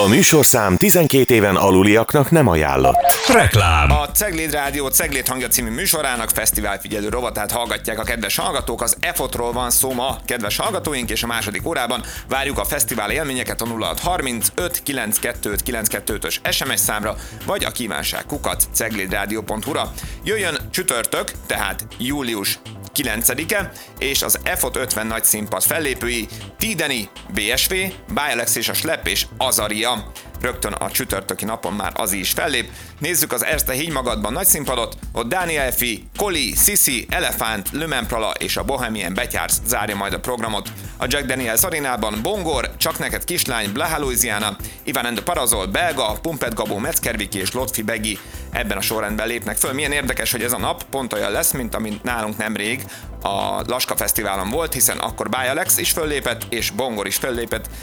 A műsorszám 12 éven aluliaknak nem ajánlott. Reklám. A Cegléd Rádió Cegléd hangja című műsorának fesztiválfigyelő rovatát hallgatják a kedves hallgatók. Az EFOT-ról van szó ma, kedves hallgatóink, és a második órában várjuk a fesztivál élményeket a 0630 592 925-ös SMS számra, vagy a kívánság @ceglédradio.hu-ra. Jöjjön csütörtök, tehát július 9-e, és az EFOT 50 nagy színpad fellépői Tideni, BSV, Bialex és a Slepp és Azaria. Rögtön a csütörtöki napon már az is fellép. Nézzük az Erste Hígymagadban nagy színpadot, ott Daniel Fi, Koli, Sisi, Elefánt, Lumenprala és a Bohemian Betyársz zárja majd a programot. A Jack Daniels arénában Bongor, Csak neked kislány, Blaha Louisiana, Ivan and the Parazol, Belga, Pumpet Gabó, Metzgerviki és Lotfi Begi ebben a sorrendben lépnek föl. Milyen érdekes, hogy ez a nap pont olyan lesz, mint ami nálunk nemrég a Laska Fesztiválon volt, hiszen akkor Bialex is föllépett, és Bongor is föllépett,